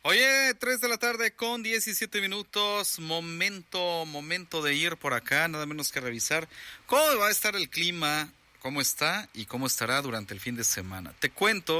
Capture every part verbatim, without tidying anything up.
Oye, tres de la tarde con diecisiete minutos, momento, momento de ir por acá, nada menos que revisar cómo va a estar el clima, cómo está y cómo estará durante el fin de semana. Te cuento,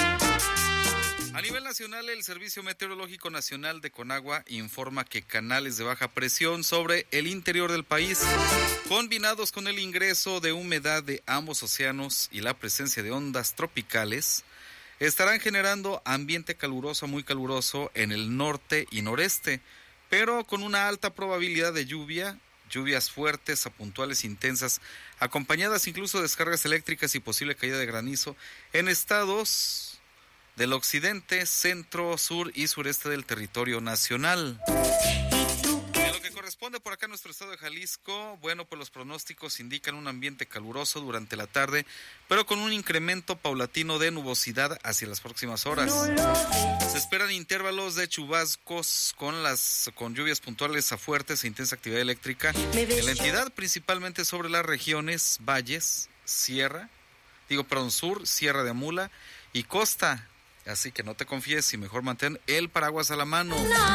a nivel nacional, el Servicio Meteorológico Nacional de Conagua informa que canales de baja presión sobre el interior del país, combinados con el ingreso de humedad de ambos océanos y la presencia de ondas tropicales, estarán generando ambiente caluroso, muy caluroso en el norte y noreste, pero con una alta probabilidad de lluvia, lluvias fuertes a puntuales intensas, acompañadas incluso de descargas eléctricas y posible caída de granizo en estados del occidente, centro, sur y sureste del territorio nacional. Corresponde por acá a nuestro estado de Jalisco, bueno, pues los pronósticos indican un ambiente caluroso durante la tarde, pero con un incremento paulatino de nubosidad hacia las próximas horas. Se esperan intervalos de chubascos con las con lluvias puntuales a fuertes e intensa actividad eléctrica en la entidad, principalmente sobre las regiones valles, sierra, digo, perdón, sur, Sierra de Amula y costa. Así que no te confíes y mejor mantén el paraguas a la mano.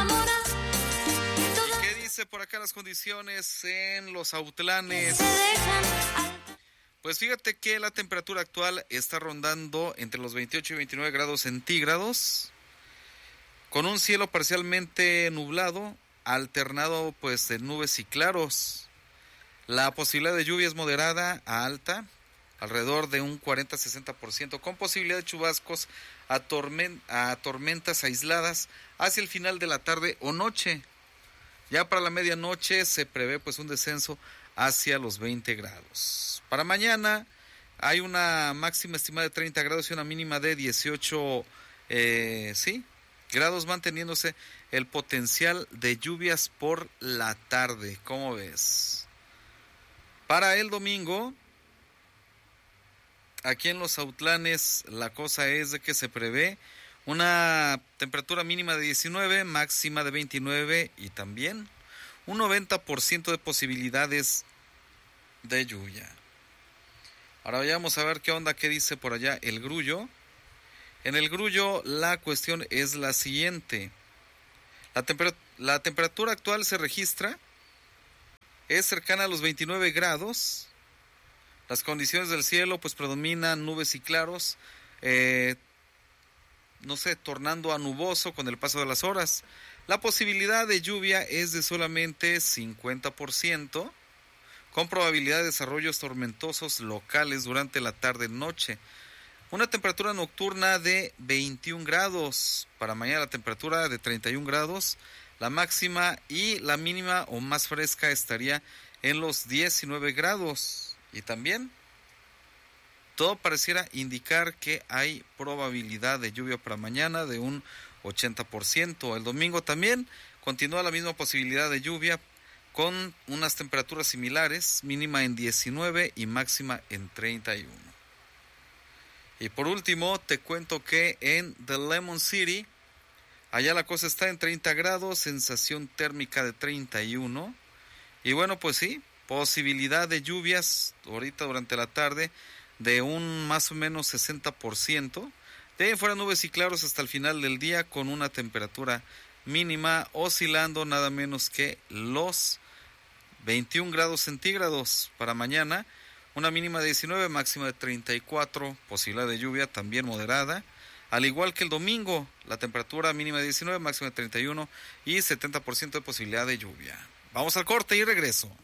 Por acá las condiciones en los Autlanes. Pues fíjate que la temperatura actual está rondando entre los veintiocho y veintinueve grados centígrados, con un cielo parcialmente nublado, alternado pues de nubes y claros. La posibilidad de lluvia es moderada a alta, alrededor de un cuarenta a sesenta por ciento, con posibilidad de chubascos a, torment- a tormentas aisladas hacia el final de la tarde o noche. Ya para la medianoche se prevé pues un descenso hacia los veinte grados. Para mañana hay una máxima estimada de treinta grados y una mínima de dieciocho eh, ¿sí? grados, manteniéndose el potencial de lluvias por la tarde. ¿Cómo ves? Para el domingo, aquí en los Autlanes, la cosa es de que se prevé una temperatura mínima de diecinueve, máxima de veintinueve y también un noventa por ciento de posibilidades de lluvia. Ahora vayamos a ver qué onda, qué dice por allá el Grullo. En el Grullo la cuestión es la siguiente. La, temper- la temperatura actual se registra, es cercana a los veintinueve grados. Las condiciones del cielo pues predominan nubes y claros, eh, no sé, tornando a nuboso con el paso de las horas. La posibilidad de lluvia es de solamente cincuenta por ciento, con probabilidad de desarrollos tormentosos locales durante la tarde-noche. Una temperatura nocturna de veintiún grados. Para mañana la temperatura de treinta y un grados. La máxima y la mínima o más fresca estaría en los diecinueve grados. Y también todo pareciera indicar que hay probabilidad de lluvia para mañana de un ochenta por ciento. El domingo también continúa la misma posibilidad de lluvia con unas temperaturas similares, mínima en diecinueve y máxima en treinta y uno. Y por último te cuento que en The Lemon City, allá la cosa está en treinta grados, sensación térmica de treinta y uno. Y bueno, pues sí, posibilidad de lluvias ahorita durante la tarde de un más o menos sesenta por ciento. De ahí en fuera nubes y claros hasta el final del día con una temperatura mínima oscilando nada menos que los veintiún grados centígrados. Para mañana una mínima de diecinueve, máxima de treinta y cuatro, posibilidad de lluvia también moderada. Al igual que el domingo, la temperatura mínima de diecinueve, máxima de treinta y uno y setenta por ciento de posibilidad de lluvia. Vamos al corte y regreso.